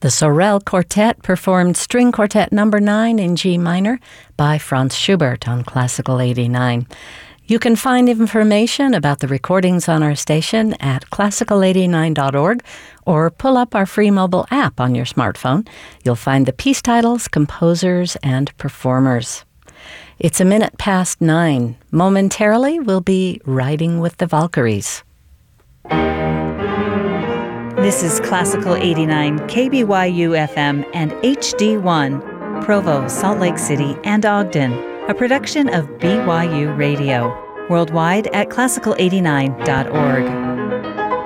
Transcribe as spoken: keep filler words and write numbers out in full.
The Sorel Quartet performed String Quartet Number nine in G minor by Franz Schubert on Classical eighty-nine. You can find information about the recordings on our station at classical eighty-nine dot org or pull up our free mobile app on your smartphone. You'll find the piece titles, composers, and performers. It's a minute past nine. Momentarily, we'll be riding with the Valkyries. This is Classical eighty-nine, K B Y U F M, and H D one, Provo, Salt Lake City, and Ogden, a production of B Y U Radio, worldwide at classical eighty-nine dot org.